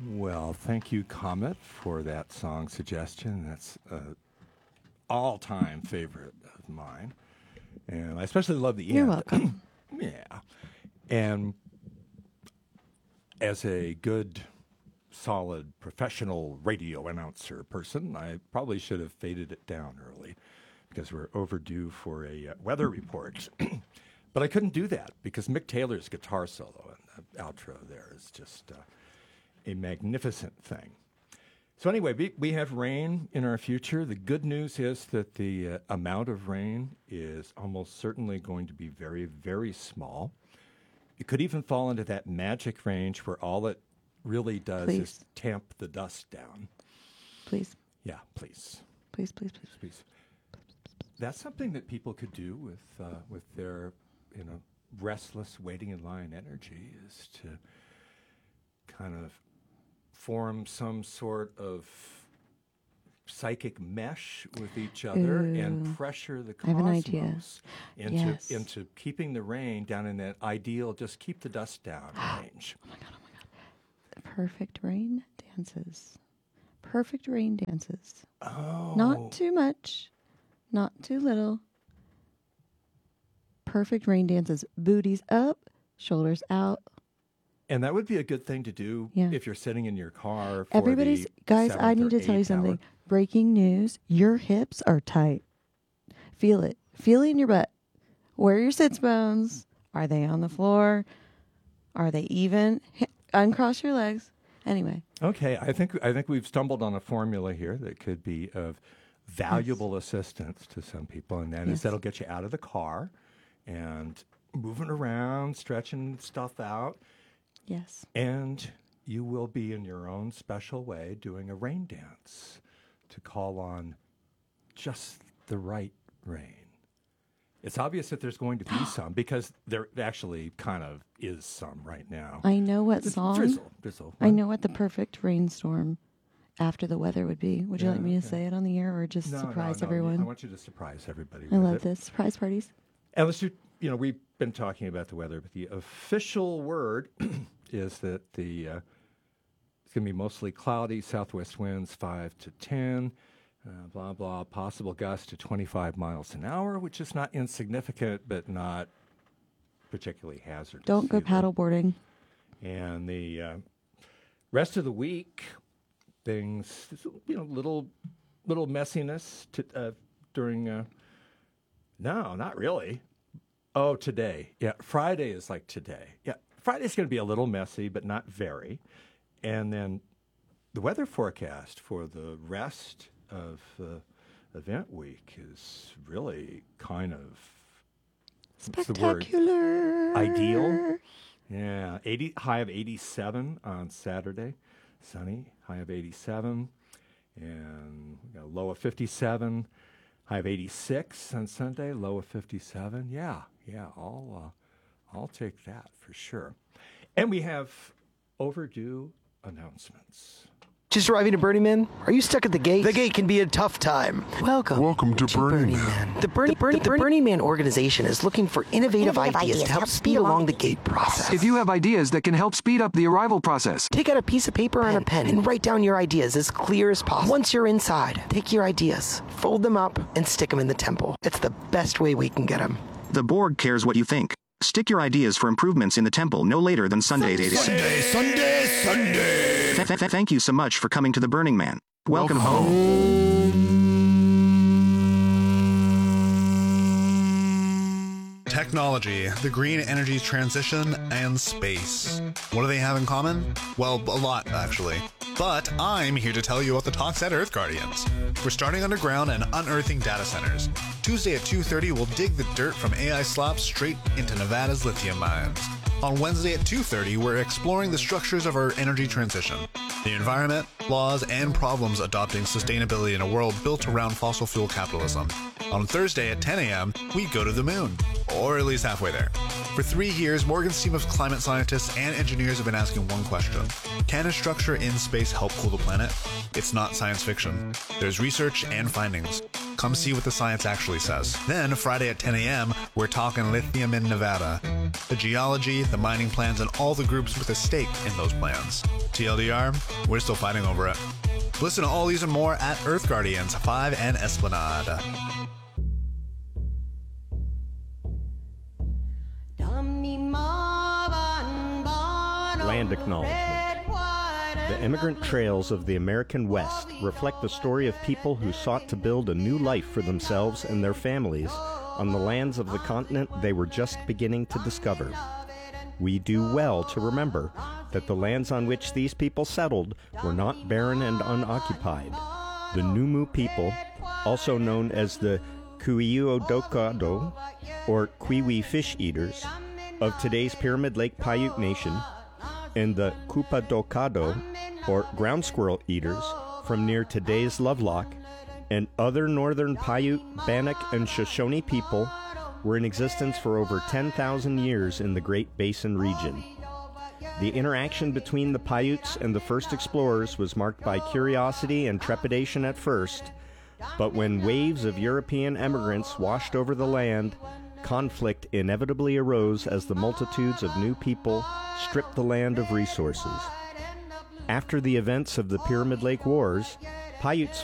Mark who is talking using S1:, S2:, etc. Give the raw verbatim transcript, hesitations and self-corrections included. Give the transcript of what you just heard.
S1: Well, thank you, Comet, for that song suggestion. That's an all-time favorite of mine. And I especially love the end.
S2: You're welcome.
S1: Yeah. And as a good, solid, professional radio announcer person, I probably should have faded it down early because we're overdue for a uh, weather report. But I couldn't do that because Mick Taylor's guitar solo and the outro there is just uh, a magnificent thing. So anyway, we, we have rain in our future. The good news is that the uh, amount of rain is almost certainly going to be very, very small. It could even fall into that magic range where all it really does
S2: Please.
S1: is tamp the dust down.
S2: Please.
S1: Yeah, please.
S2: Please, please, please.
S1: Please. That's something that people could do with uh, with their, you know, restless waiting in line energy, is to kind of form some sort of psychic mesh with each other
S2: Ooh.
S1: and pressure the
S2: I have an idea.
S1: cosmos into
S2: Yes.
S1: into keeping the rain down in that ideal, just keep the dust down range.
S2: Oh my God, oh my God. Perfect rain dances. Perfect rain dances.
S1: Oh.
S2: Not too much, not too little. Perfect rain dances. Booties up, shoulders out.
S1: And that would be a good thing to do
S2: Yeah.
S1: if you're sitting in your car for
S2: Everybody's,
S1: the
S2: guys, I
S1: seventh
S2: need
S1: or
S2: to tell you
S1: eighth hour.
S2: something. Breaking news. Your hips are tight. Feel it. Feel it in your butt. Where are your sits bones? Are they on the floor? Are they even? H- uncross your legs. Anyway.
S1: Okay, I think I think we've stumbled on a formula here that could be of valuable yes. assistance to some people, and that
S2: yes.
S1: is that'll get you out of the car and moving around, stretching stuff out.
S2: Yes.
S1: And you will be in your own special way doing a rain dance to call on just the right rain. It's obvious that there's going to be some because there actually kind of is some right now.
S2: I know what
S1: Just
S2: song.
S1: Drizzle, drizzle.
S2: I know what the perfect rainstorm after the weather would be. Would you
S1: Yeah,
S2: like me to
S1: okay.
S2: say it on the air or just
S1: no,
S2: surprise
S1: no, no.
S2: everyone?
S1: I want you to surprise everybody.
S2: I
S1: with
S2: love
S1: it.
S2: this. Surprise parties.
S1: And let's do, you know, we've been talking about the weather, but the official word is that the uh, it's going to be mostly cloudy, southwest winds five to ten, uh, blah, blah, possible gusts to twenty-five miles an hour, which is not insignificant, but not particularly hazardous.
S2: Don't go
S1: either.
S2: paddleboarding.
S1: And the uh, rest of the week, things, you know, little little messiness to, uh, during, uh, no, not really. Oh, today. Yeah, Friday is like today. Yeah, Friday's going to be a little messy, but not very. And then the weather forecast for the rest of uh, event week is really kind of what's the word?
S2: Spectacular.
S1: Ideal. Yeah, eighty high of eighty-seven on Saturday, sunny, high of eighty-seven, and we got a low of fifty-seven, high of eighty-six on Sunday, low of fifty-seven. Yeah, yeah, I'll uh, I'll take that for sure. And we have overdue announcements.
S3: Just arriving to Burning Man? Are you stuck at the gate? The gate can be a tough time. Welcome.
S4: Welcome to, to Burning, Burning Man.
S3: Man. The Burning, Burning, the Burning Man organization is looking for innovative, innovative ideas, ideas to help speed along the gate process.
S4: If you have ideas that can help speed up the arrival process,
S3: take out a piece of paper pen. and a pen and write down your ideas as clear as possible. Once you're inside, take your ideas, fold them up, and stick them in the temple. It's the best way we can get them.
S5: The Borg cares what you think. Stick your ideas for improvements in the temple no later than Sunday at eight a.m.
S6: Sunday, Sunday, Sunday.
S5: Th- th- thank you so much for coming to the Burning Man. Welcome,
S4: Welcome
S5: home.
S7: Technology, the green energy transition, and space. What do they have in common? Well, a lot, actually. But I'm here to tell you about the talks at Earth Guardians. We're starting underground and unearthing data centers. Tuesday at two thirty, we'll dig the dirt from A I slabs straight into Nevada's lithium mines. On Wednesday at two thirty, we're exploring the structures of our energy transition, the environment, laws, and problems adopting sustainability in a world built around fossil fuel capitalism. On Thursday at ten a.m., we go to the moon, or at least halfway there. For three years, Morgan's team of climate scientists and engineers have been asking one question. Can a structure in space help cool the planet? It's not science fiction. There's research and findings. Come see what the science actually says. Then, Friday at ten a.m., we're talking lithium in Nevada. The geology, the mining plans, and all the groups with a stake in those plans. T L D R, we're still fighting over it. Listen to all these and more at Earth Guardians five and Esplanade.
S8: Land acknowledgement. The immigrant trails of the American West reflect the story of people who sought to build a new life for themselves and their families on the lands of the continent they were just beginning to discover. We do well to remember that the lands on which these people settled were not barren and unoccupied. The Numu people, also known as the Kuiuodokado, or Kwiwi fish eaters, of today's Pyramid Lake Paiute Nation, and the Kupadokado, or ground squirrel eaters, from near today's Lovelock, and other northern Paiute, Bannock, and Shoshone people were in existence for over ten thousand years in the Great Basin region. The interaction between the Paiutes and the first explorers was marked by curiosity and trepidation at first, but when waves of European emigrants washed over the land, conflict inevitably arose as the multitudes of new people stripped the land of resources. After the events of the Pyramid Lake Wars, Paiutes